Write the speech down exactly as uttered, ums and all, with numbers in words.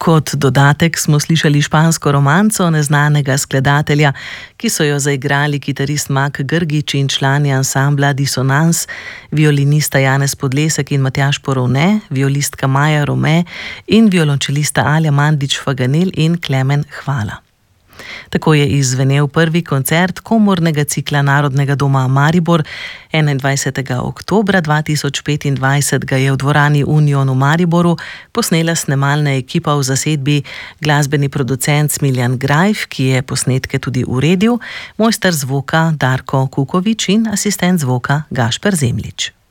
Kot dodatek smo slišali špansko romanco neznanega skladatelja, ki so jo zaigrali kitarist Mak Grgič in člani ansambla Disonans, violinista Janez Podlesek in Matjaž Porovne, violistka Maja Rome in violončelista Alja Mandić-Faganel in Klemen Hvala. Tako je izzvenel prvi koncert komornega cikla Narodnega doma Maribor. enaindvajsetega oktobra dva tisoč petindvajset ga je v dvorani Union v Mariboru posnela snemalna ekipa v zasedbi glasbeni producent Smiljan Grajf, ki je posnetke tudi uredil, mojster zvoka Darko Kukovič in asistent zvoka Gašper Zemljič.